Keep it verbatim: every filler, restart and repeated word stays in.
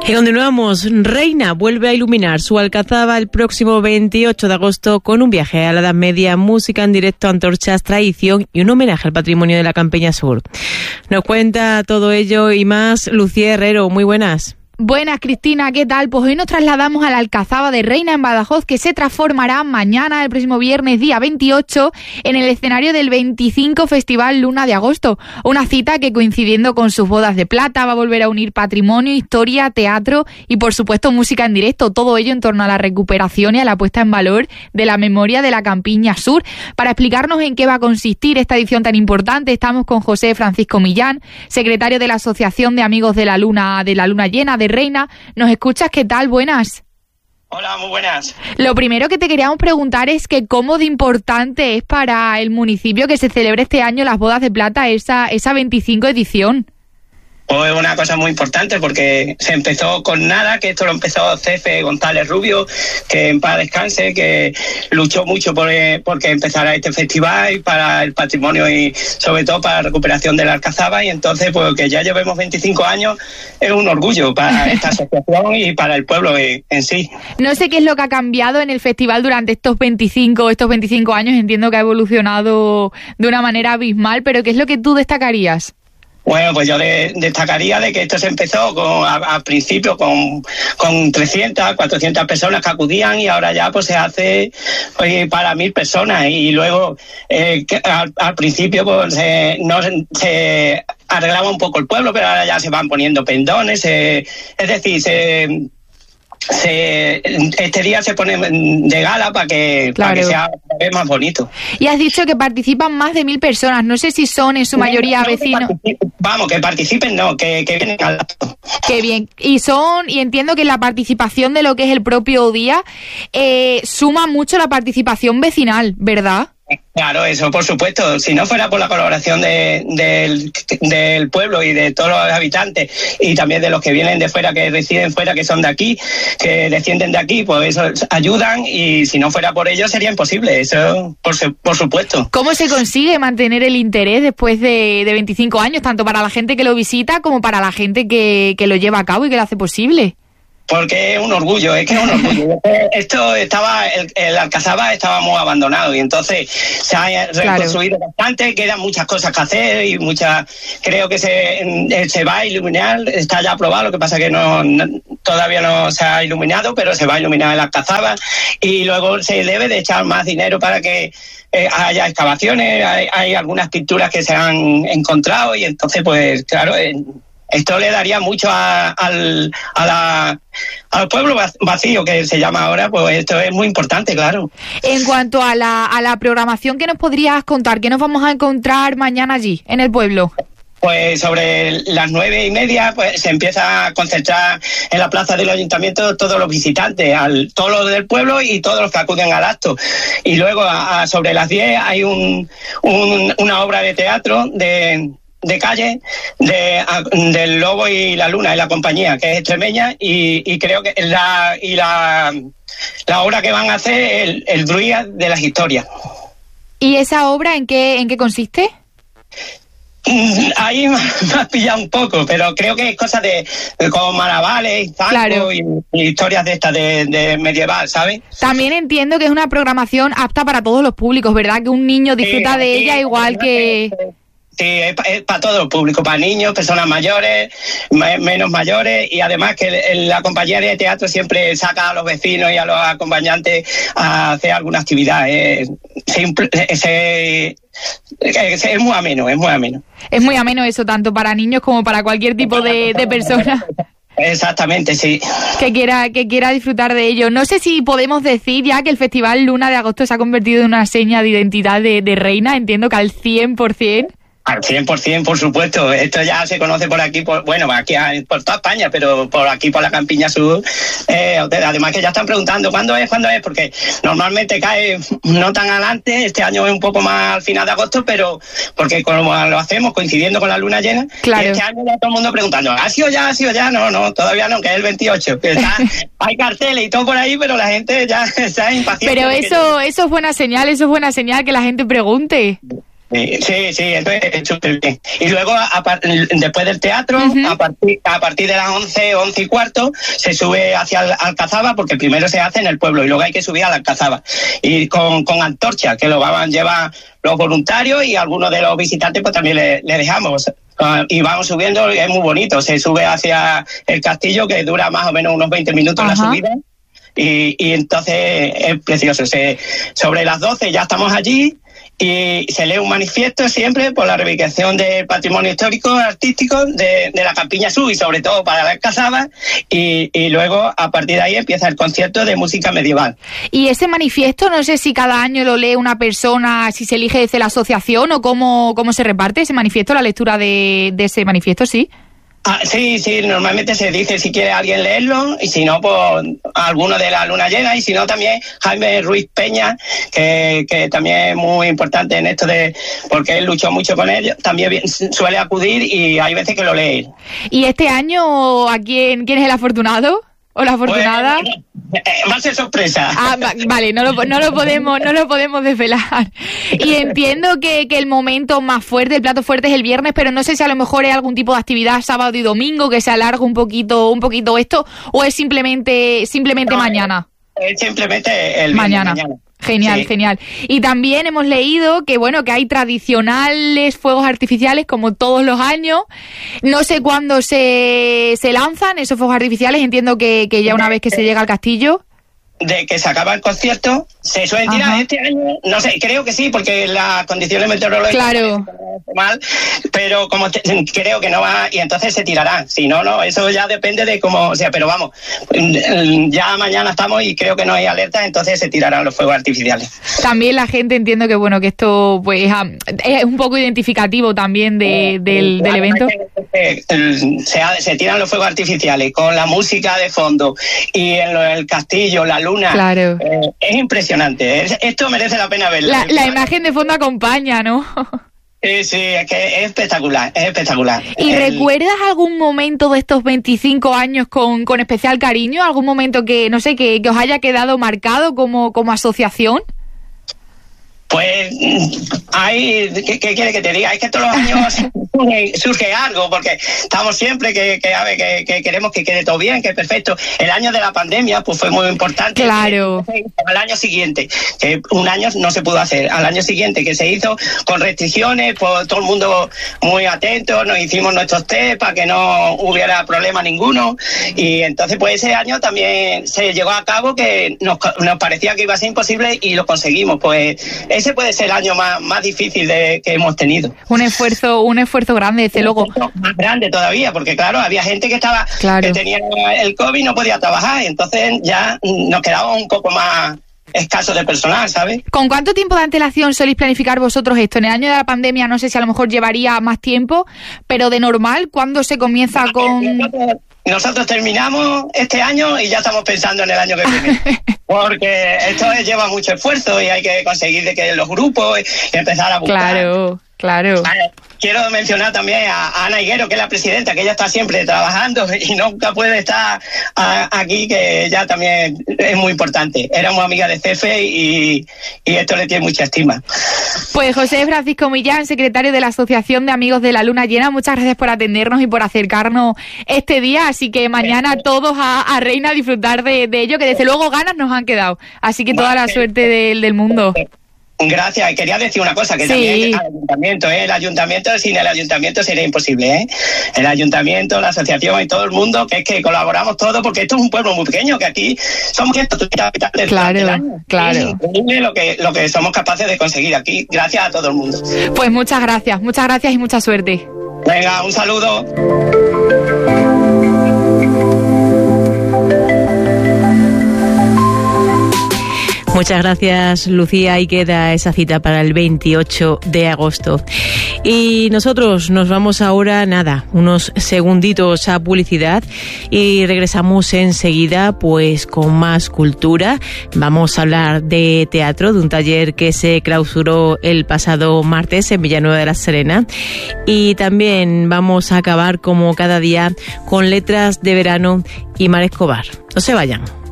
Y continuamos. Reina vuelve a iluminar su alcazaba el próximo veintiocho de agosto con un viaje a la Edad Media, música en directo, antorchas, tradición y un homenaje al patrimonio de la Campiña Sur. Nos cuenta todo ello y más Lucía Herrero. Muy buenas. Buenas, Cristina, ¿qué tal? Pues hoy nos trasladamos a la Alcazaba de Reina en Badajoz, que se transformará mañana, el próximo viernes, día veintiocho, en el escenario del veinticinco Festival Luna de Agosto. Una cita que, coincidiendo con sus bodas de plata, va a volver a unir patrimonio, historia, teatro y, por supuesto, música en directo. Todo ello en torno a la recuperación y a la puesta en valor de la memoria de la Campiña Sur. Para explicarnos en qué va a consistir esta edición tan importante, estamos con José Francisco Millán, secretario de la Asociación de Amigos de la Luna, de la Luna Llena de Reina. ¿Nos escuchas? ¿Qué tal? Buenas. Hola, muy buenas. Lo primero que te queríamos preguntar es que cómo de importante es para el municipio que se celebre este año las bodas de plata, esa, esa veinticinco edición. Pues una cosa muy importante porque se empezó con nada, que esto lo empezó Cefe González Rubio, que en paz descanse, que luchó mucho por porque empezara este festival y para el patrimonio y sobre todo para la recuperación de la Alcazaba, y entonces pues que ya llevemos veinticinco años es un orgullo para esta asociación y para el pueblo en, en sí. No sé qué es lo que ha cambiado en el festival durante estos veinticinco, estos veinticinco años, entiendo que ha evolucionado de una manera abismal, pero ¿qué es lo que tú destacarías? Bueno, pues yo de, destacaría de que esto se empezó con, al principio con, con trescientas, cuatrocientas personas que acudían y ahora ya pues se hace pues, para mil personas y luego eh, que al, al principio pues se, no, se arreglaba un poco el pueblo, pero ahora ya se van poniendo pendones, eh, es decir, se... Se, este día se pone de gala para que, claro, para que sea más bonito. Y has dicho que participan más de mil personas, no sé si son en su mayoría no, no, vecinos. Que vamos, que participen no, que, que vienen al acto. Qué bien, y son, y entiendo que la participación de lo que es el propio día eh, suma mucho la participación vecinal, ¿verdad? Claro, eso por supuesto. Si no fuera por la colaboración de, de, del pueblo y de todos los habitantes y también de los que vienen de fuera, que residen fuera, que son de aquí, que descienden de aquí, pues eso ayudan, y si no fuera por ellos sería imposible. Eso por, por supuesto. ¿Cómo se consigue mantener el interés después de, de veinticinco años, tanto para la gente que lo visita como para la gente que, que lo lleva a cabo y que lo hace posible? Porque es un orgullo, es que es un orgullo. Esto estaba, el, el Alcazaba estaba muy abandonado y entonces se ha reconstruido claro. bastante, quedan muchas cosas que hacer y muchas, creo que se, se va a iluminar, está ya aprobado, lo que pasa que no, no todavía no se ha iluminado, pero se va a iluminar el Alcazaba y luego se debe de echar más dinero para que eh, haya excavaciones, hay, hay algunas pinturas que se han encontrado y entonces pues claro, eh, esto le daría mucho a, al, a la, al pueblo vacío, que se llama ahora, pues esto es muy importante, claro. En cuanto a la, a la programación, ¿qué nos podrías contar? ¿Qué nos vamos a encontrar mañana allí, en el pueblo? Pues sobre las nueve y media pues se empieza a concentrar en la plaza del ayuntamiento todos los visitantes, al, todos los del pueblo y todos los que acuden al acto. Y luego a, a sobre las diez hay un, un, una obra de teatro de... de calle de, a, del Lobo y la Luna, de la compañía, que es extremeña, y, y creo que la y la, la obra que van a hacer es el, el Druida de las historias. ¿Y esa obra en qué en qué consiste? Ahí me has pillado un poco, pero creo que es cosa de, de como maravales, claro. y, y historias de estas de, de medieval, ¿sabes? También entiendo que es una programación apta para todos los públicos, ¿verdad? Que un niño disfruta sí, de sí, ella igual que... Sí, es, es para todo el público, para niños, personas mayores, me, menos mayores, y además que el, la compañía de teatro siempre saca a los vecinos y a los acompañantes a hacer alguna actividad. Es, es, es, es, es muy ameno, es muy ameno. Es muy ameno eso, tanto para niños como para cualquier tipo de, de persona. Exactamente, sí. Que quiera, que quiera disfrutar de ello. No sé si podemos decir ya que el Festival Luna de Agosto se ha convertido en una seña de identidad de, de Reina, entiendo que al cien por ciento. Al cien por ciento, por supuesto. Esto ya se conoce por aquí, por, bueno, aquí por toda España, pero por aquí, por la Campiña Sur. Eh, además que ya están preguntando cuándo es, cuándo es, porque normalmente cae no tan adelante, este año es un poco más al final de agosto, pero porque como lo hacemos coincidiendo con la luna llena, claro. Y este año ya todo el mundo preguntando, ¿ha sido ya, ha sido ya? No, no, todavía no, que es el veintiocho. Que está, hay carteles y todo por ahí, pero la gente ya está impaciente. Pero eso, eso es buena señal, eso es buena señal que la gente pregunte. Sí, sí, sí, entonces súper bien. Y luego, a, a, después del teatro, uh-huh. a, partir, a partir de las once, once y cuarto, se sube hacia el Alcazaba, porque primero se hace en el pueblo y luego hay que subir al Alcazaba. Y con, con antorchas, que lo van a llevar los voluntarios y algunos de los visitantes, pues también le, le dejamos. Uh, y vamos subiendo, es muy bonito. Se sube hacia el castillo, que dura más o menos unos veinte minutos uh-huh. la subida. Y, y entonces es precioso. Se, sobre las doce ya estamos allí. Y se lee un manifiesto siempre por la reivindicación del patrimonio histórico artístico de, de la Campiña Sur y sobre todo para la Alcazaba, y, y luego a partir de ahí empieza el concierto de música medieval. Y ese manifiesto, no sé si cada año lo lee una persona, si se elige desde la asociación o cómo, cómo se reparte ese manifiesto, la lectura de, de ese manifiesto, ¿sí? Ah, sí, sí, normalmente se dice si quiere alguien leerlo, y si no, pues alguno de la luna llena, y si no, también Jaime Ruiz Peña, que, que también es muy importante en esto de, porque él luchó mucho con ellos, también suele acudir y hay veces que lo lee. ¿Y este año a quién, quién es el afortunado? ¿O la afortunada? Pues, eh, va a ser sorpresa. Ah, va, vale, no lo, no lo podemos, no lo podemos desvelar. Y entiendo que, que el momento más fuerte, el plato fuerte es el viernes, pero no sé si a lo mejor es algún tipo de actividad sábado y domingo que se alarga un poquito, un poquito esto, o es simplemente, simplemente no, mañana. Es simplemente el mañana. mañana. Genial, sí. Genial. Y también hemos leído que, bueno, que hay tradicionales fuegos artificiales como todos los años. No sé cuándo se, se lanzan esos fuegos artificiales. Entiendo que, que ya una vez que se llega al castillo. De que se acaba el concierto, se suelen tirar. Ajá. Este año, no sé, creo que sí, porque las condiciones meteorológicas claro. mal, pero como te, creo que no va, y entonces se tirará. Si no, no, eso ya depende de cómo, o sea, pero vamos, ya mañana estamos y creo que no hay alerta, entonces se tirarán los fuegos artificiales. También la gente entiendo que, bueno, que esto pues es un poco identificativo también de, del, del evento. Se, se tiran los fuegos artificiales con la música de fondo y en el castillo, la luna. Claro. Eh, es impresionante. Es, esto merece la pena verlo. La, la imagen de fondo acompaña, ¿no? Sí, sí, es que es espectacular, es espectacular. ¿Y el... recuerdas algún momento de estos veinticinco años con, con especial cariño? ¿Algún momento que, no sé, que, que os haya quedado marcado como, como asociación? Pues hay, ¿qué, qué quiere que te diga? Es que todos los años surge, surge algo, porque estamos siempre que, que, a ver, que, que queremos que quede todo bien, que es perfecto. El año de la pandemia pues fue muy importante. Claro. Al año siguiente, que un año no se pudo hacer, al año siguiente que se hizo con restricciones, pues todo el mundo muy atento, nos hicimos nuestros test para que no hubiera problema ninguno, y entonces pues ese año también se llegó a cabo que nos, nos parecía que iba a ser imposible y lo conseguimos. Pues ese puede ser el año más, más difícil de, que hemos tenido. Un esfuerzo, un esfuerzo grande, desde luego. Más grande todavía, porque claro, había gente que estaba, claro. que tenía el COVID y no podía trabajar, entonces ya nos quedábamos un poco más escasos de personal, ¿sabes? ¿Con cuánto tiempo de antelación soléis planificar vosotros esto? En el año de la pandemia no sé si a lo mejor llevaría más tiempo, pero de normal, ¿cuándo se comienza con...? Nosotros terminamos este año y ya estamos pensando en el año que viene. Porque esto lleva mucho esfuerzo y hay que conseguir de que los grupos y empezar a buscar. Claro, claro. Vale. Quiero mencionar también a Ana Higuero, que es la presidenta, que ella está siempre trabajando y nunca puede estar a, aquí, que ella también es muy importante. Éramos amigas de C E F E y, y esto le tiene mucha estima. Pues José Francisco Millán, secretario de la Asociación de Amigos de la Luna Llena, muchas gracias por atendernos y por acercarnos este día. Así que mañana todos a, a Reina a disfrutar de, de ello, que desde luego ganas nos han quedado. Así que toda la suerte del, del mundo. Gracias. Quería decir una cosa, que sí. también el ayuntamiento, ¿eh? el ayuntamiento, sin el ayuntamiento sería imposible, ¿eh? El ayuntamiento, la asociación y todo el mundo, que es que colaboramos todos, porque esto es un pueblo muy pequeño, que aquí somos ciento treinta habitantes. Claro, claro. Es increíble lo que, lo que somos capaces de conseguir aquí, gracias a todo el mundo. Pues muchas gracias, muchas gracias y mucha suerte. Venga, un saludo. Muchas gracias, Lucía, y queda esa cita para el veintiocho de agosto. Y nosotros nos vamos ahora, nada, unos segunditos a publicidad y regresamos enseguida pues con más cultura. Vamos a hablar de teatro, de un taller que se clausuró el pasado martes en Villanueva de la Serena, y también vamos a acabar como cada día con letras de verano y Mar Escobar. No se vayan.